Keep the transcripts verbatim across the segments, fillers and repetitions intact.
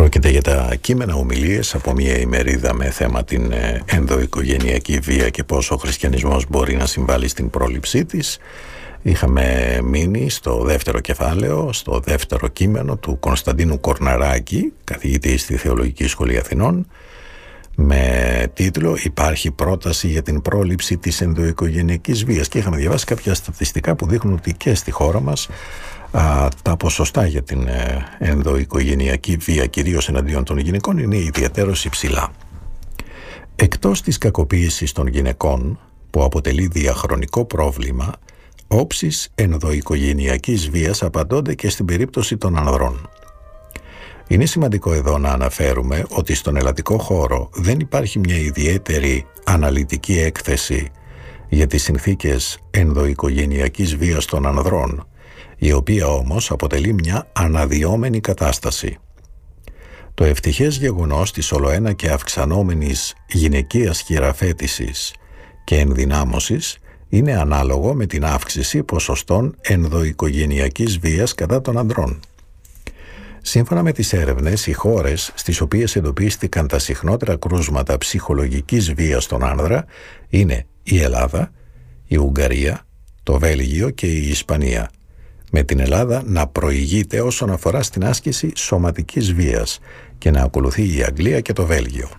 Πρόκειται για τα κείμενα ομιλίες από μια ημερίδα με θέμα την ενδοοικογενειακή βία και πώς ο χριστιανισμός μπορεί να συμβάλλει στην πρόληψή της. Είχαμε μείνει στο δεύτερο κεφάλαιο, στο δεύτερο κείμενο του Κωνσταντίνου Κορναράκη, καθηγητή στη Θεολογική Σχολή Αθηνών, με τίτλο «Υπάρχει πρόταση για την πρόληψη της ενδοοικογενειακής βίας». Και είχαμε διαβάσει κάποια στατιστικά που δείχνουν ότι και στη χώρα μας α, τα ποσοστά για την ε, ενδοοικογενειακή βία, κυρίως εναντίον των γυναικών, είναι ιδιαίτερως υψηλά. Εκτός της κακοποίησης των γυναικών, που αποτελεί διαχρονικό πρόβλημα, όψεις ενδοοικογενειακής βίας απαντώνται και στην περίπτωση των ανδρών. Είναι σημαντικό εδώ να αναφέρουμε ότι στον ελλαδικό χώρο δεν υπάρχει μια ιδιαίτερη αναλυτική έκθεση για τις συνθήκες ενδοοικογενειακής βίας των ανδρών, η οποία όμως αποτελεί μια αναδυόμενη κατάσταση. Το ευτυχές γεγονός της ολοένα και αυξανόμενης γυναικείας χειραφέτησης και ενδυνάμωσης είναι ανάλογο με την αύξηση ποσοστών ενδοοικογενειακής βίας κατά των ανδρών. Σύμφωνα με τις έρευνες, οι χώρες στις οποίες εντοπίστηκαν τα συχνότερα κρούσματα ψυχολογικής βίας στον άνδρα είναι η Ελλάδα, η Ουγγαρία, το Βέλγιο και η Ισπανία, με την Ελλάδα να προηγείται όσον αφορά στην άσκηση σωματικής βίας και να ακολουθεί η Αγγλία και το Βέλγιο.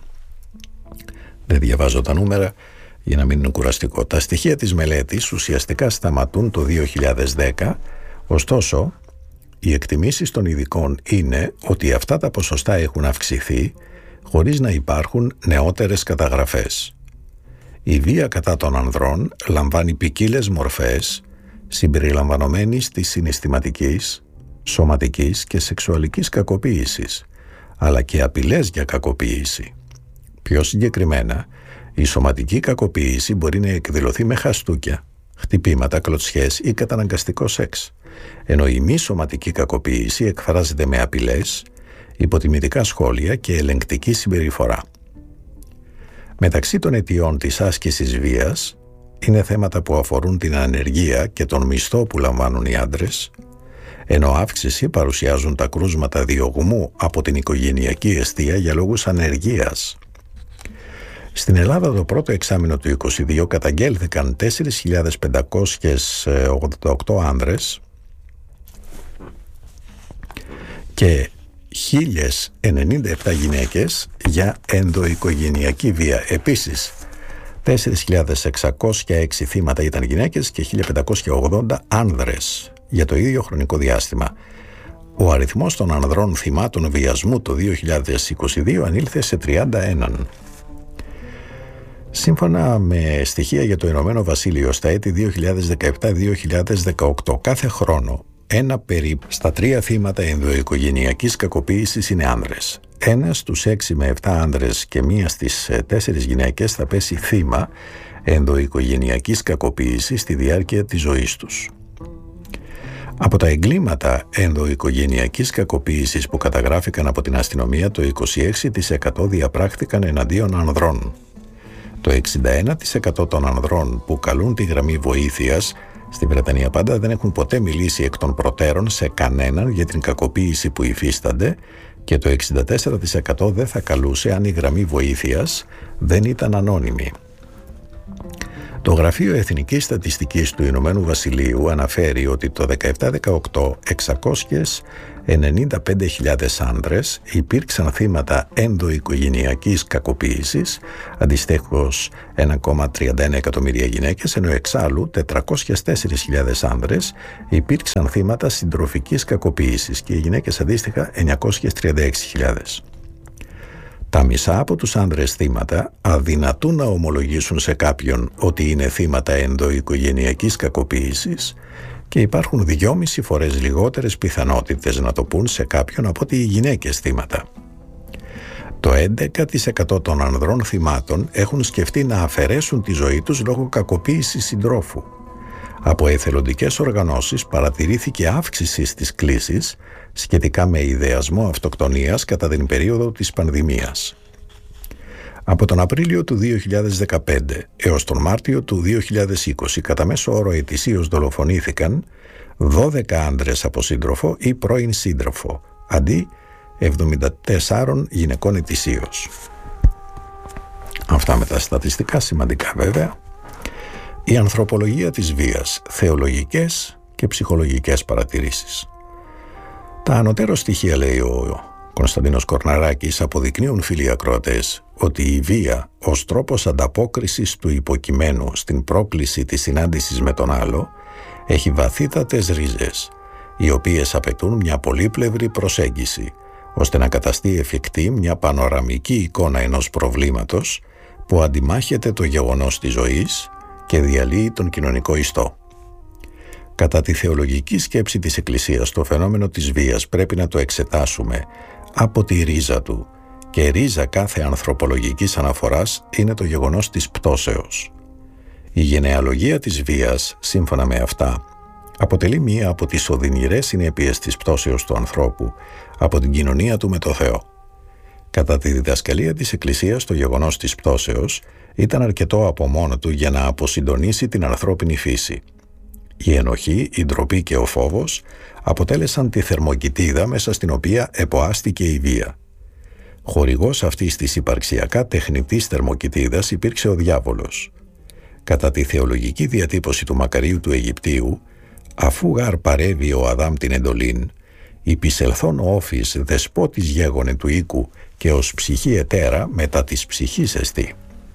Δεν διαβάζω τα νούμερα για να μην είναι κουραστικό. Τα στοιχεία της μελέτης ουσιαστικά σταματούν το δύο χιλιάδες δέκα, ωστόσο οι εκτιμήσεις των ειδικών είναι ότι αυτά τα ποσοστά έχουν αυξηθεί χωρίς να υπάρχουν νεότερες καταγραφές. Η βία κατά των ανδρών λαμβάνει ποικίλες μορφές, συμπεριλαμβανομένης της συναισθηματικής, σωματικής και σεξουαλικής κακοποίησης, αλλά και απειλές για κακοποίηση. Πιο συγκεκριμένα, η σωματική κακοποίηση μπορεί να εκδηλωθεί με χαστούκια, χτυπήματα, κλωτσιές ή καταναγκαστικό σεξ, ενώ η μη σωματική κακοποίηση εκφράζεται με απειλές, υποτιμητικά σχόλια και ελεγκτική συμπεριφορά. Μεταξύ των αιτιών της άσκησης βίας είναι θέματα που αφορούν την ανεργία και τον μισθό που λαμβάνουν οι άντρες, ενώ αύξηση παρουσιάζουν τα κρούσματα διωγμού από την οικογενειακή εστία για λόγους ανεργίας. Στην Ελλάδα το πρώτο εξάμηνο του είκοσι δύο καταγγέλθηκαν τέσσερις χιλιάδες πεντακόσιες ογδόντα οκτώ άνδρες και χίλιες ενενήντα επτά γυναίκες για ενδοοικογενειακή βία. Επίσης, τέσσερις χιλιάδες εξακόσια έξι θύματα ήταν γυναίκες και χίλια πεντακόσια ογδόντα άνδρες για το ίδιο χρονικό διάστημα. Ο αριθμός των ανδρών θυμάτων βιασμού το δύο χιλιάδες είκοσι δύο ανήλθε σε τριάντα ένα. Σύμφωνα με στοιχεία για το Ηνωμένο Βασίλειο στα έτη δύο χιλιάδες δεκαεπτά δύο χιλιάδες δεκαοκτώ, κάθε χρόνο ένα περίπου στα τρία θύματα ενδοοικογενειακής κακοποίησης είναι άνδρες. Ένας στους έξι με επτά άνδρες και μία στις τέσσερις γυναίκες θα πέσει θύμα ενδοοικογενειακής κακοποίησης στη διάρκεια της ζωής τους. Από τα εγκλήματα ενδοοικογενειακής κακοποίησης που καταγράφηκαν από την αστυνομία, το είκοσι έξι τοις εκατό διαπράχθηκαν εναντίον ανδρών. Το εξήντα ένα τοις εκατό των ανδρών που καλούν τη γραμμή βοήθειας στη Βρετανία πάντα δεν έχουν ποτέ μιλήσει εκ των προτέρων σε κανέναν για την κακοποίηση που υφίστανται και το εξήντα τέσσερα τοις εκατό δεν θα καλούσε αν η γραμμή βοήθειας δεν ήταν ανώνυμη. Το Γραφείο Εθνικής Στατιστικής του Ηνωμένου Βασιλείου αναφέρει ότι το δεκαεπτά δεκαοκτώ εξακόσιες ενενήντα πέντε χιλιάδες άνδρες υπήρξαν θύματα ενδοοικογενειακής κακοποίησης, αντιστοίχως ένα κόμμα τριάντα ένα εκατομμύρια γυναίκες, ενώ εξάλλου τετρακόσιες τέσσερις χιλιάδες άνδρες υπήρξαν θύματα συντροφικής κακοποίησης και οι γυναίκες αντίστοιχα εννιακόσιες τριάντα έξι χιλιάδες. Τα μισά από τους άνδρες θύματα αδυνατούν να ομολογήσουν σε κάποιον ότι είναι θύματα ενδοοικογενειακής κακοποίησης και υπάρχουν δυόμιση φορές λιγότερες πιθανότητες να το πούν σε κάποιον από ότι οι γυναίκες θύματα. Το έντεκα τοις εκατό των ανδρών θυμάτων έχουν σκεφτεί να αφαιρέσουν τη ζωή τους λόγω κακοποίησης συντρόφου. Από εθελοντικές οργανώσεις παρατηρήθηκε αύξηση στις κλήσεις σχετικά με ιδεασμό αυτοκτονίας κατά την περίοδο της πανδημίας. Από τον Απρίλιο του δύο χιλιάδες δεκαπέντε έως τον Μάρτιο του δύο χιλιάδες είκοσι κατά μέσο όρο ετησίως δολοφονήθηκαν δώδεκα άντρες από σύντροφο ή πρώην σύντροφο, αντί εβδομήντα τεσσάρων γυναικών ετησίως. Αυτά με τα στατιστικά, σημαντικά βέβαια. Η ανθρωπολογία της βίας, θεολογικές και ψυχολογικές παρατηρήσεις. Τα ανωτέρω στοιχεία, λέει ο Κωνσταντίνος Κορναράκης, αποδεικνύουν, φίλοι ακροατές, ότι η βία ως τρόπος ανταπόκρισης του υποκειμένου στην πρόκληση της συνάντησης με τον άλλο έχει βαθύτατες ρίζες, οι οποίες απαιτούν μια πολύπλευρη προσέγγιση, ώστε να καταστεί εφικτή μια πανοραμική εικόνα ενός προβλήματος που αντιμάχεται το γεγονός της ζωής και διαλύει τον κοινωνικό ιστό. Κατά τη θεολογική σκέψη της Εκκλησίας, το φαινόμενο της βίας πρέπει να το εξετάσουμε από τη ρίζα του, και ρίζα κάθε ανθρωπολογικής αναφοράς είναι το γεγονός της πτώσεως. Η γενεαλογία της βίας, σύμφωνα με αυτά, αποτελεί μία από τις οδυνηρές συνέπειες της πτώσεως του ανθρώπου από την κοινωνία του με το Θεό. Κατά τη διδασκαλία της Εκκλησίας, το γεγονός της πτώσεως ήταν αρκετό από μόνο του για να αποσυντονίσει την ανθρώπινη φύση. Η ενοχή, η ντροπή και ο φόβος αποτέλεσαν τη θερμοκοιτίδα μέσα στην οποία εποάστηκε η βία. Χορηγός αυτής της υπαρξιακά τεχνητής θερμοκοιτίδας υπήρξε ο διάβολος. Κατά τη θεολογική διατύπωση του Μακαρίου του Αιγυπτίου, αφού γαρ παρέβη ο Αδάμ την εντολήν, «Υπησελθών όφης δεσπότης γέγονε του οίκου και ως ψυχή ετέρα μετά της ψυχής εστί».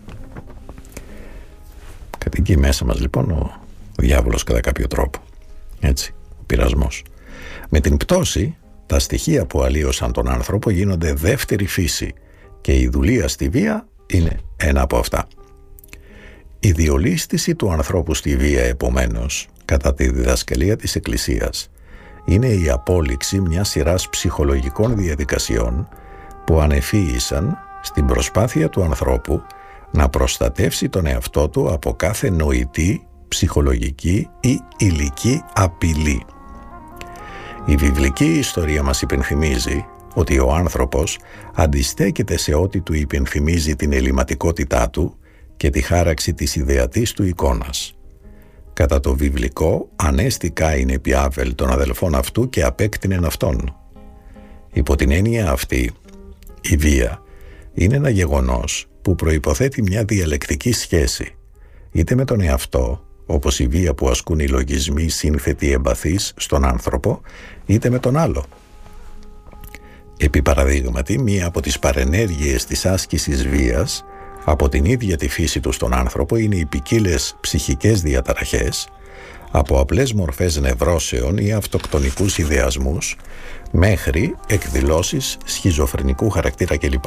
Κατοικεί μέσα μας λοιπόν ο διάβολος κατά κάποιο τρόπο. Έτσι, ο πειρασμός. Με την πτώση, τα στοιχεία που αλλοίωσαν τον άνθρωπο γίνονται δεύτερη φύση και η δουλεία στη βία είναι ένα από αυτά. Η διολίσθηση του ανθρώπου στη βία, επομένως, κατά τη διδασκαλία της Εκκλησίας, είναι η απόλυξη μιας σειράς ψυχολογικών διαδικασιών που ανεφύησαν στην προσπάθεια του ανθρώπου να προστατεύσει τον εαυτό του από κάθε νοητή, ψυχολογική ή υλική απειλή. Η βιβλική ιστορία μας υπενθυμίζει ότι ο άνθρωπος αντιστέκεται σε ό,τι του υπενθυμίζει την ελληματικότητά του και τη χάραξη της ιδεατής του εικόνας. Κατά το βιβλικό, ανέστη Κάιν επί Άβελ των αδελφών αυτού και απέκτηνεν αυτόν. Υπό την έννοια αυτή, η βία είναι ένα γεγονός που προϋποθέτει μια διαλεκτική σχέση, είτε με τον εαυτό, όπως η βία που ασκούν οι λογισμοί σύνθετοι εμπαθείς στον άνθρωπο, είτε με τον άλλο. Επί παραδείγματι, μία από τις παρενέργειες της άσκησης βίας από την ίδια τη φύση του στον άνθρωπο είναι οι ποικίλες ψυχικές διαταραχές, από απλές μορφές νευρώσεων ή αυτοκτονικούς ιδεασμούς μέχρι εκδηλώσεις σχιζοφρενικού χαρακτήρα κλπ.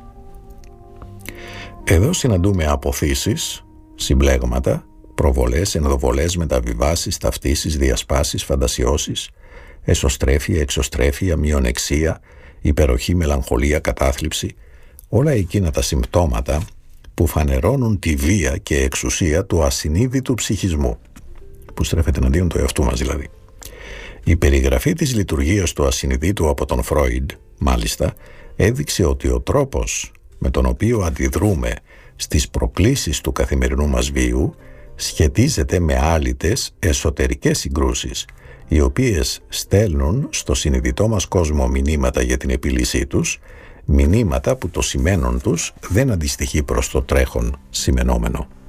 Εδώ συναντούμε αποθήσεις, συμπλέγματα, προβολές, ενδοβολές, μεταβιβάσεις, ταυτίσεις, διασπάσεις, φαντασιώσεις, εσωστρέφεια, εξωστρέφεια, μειονεξία, υπεροχή, μελαγχολία, κατάθλιψη, όλα εκείνα τα συμπτώματα που φανερώνουν τη βία και εξουσία του ασυνείδητου ψυχισμού, που στρέφεται εναντίον του εαυτού μας δηλαδή. Η περιγραφή της λειτουργίας του ασυνειδήτου από τον Φρόιντ, μάλιστα, έδειξε ότι ο τρόπος με τον οποίο αντιδρούμε στις προκλήσεις του καθημερινού μας βίου σχετίζεται με άλυτες εσωτερικές συγκρούσεις, οι οποίες στέλνουν στο συνειδητό μας κόσμο μηνύματα για την επίλυσή τους, μηνύματα που το σημαίνον τους δεν αντιστοιχεί προς το τρέχον σημενόμενο.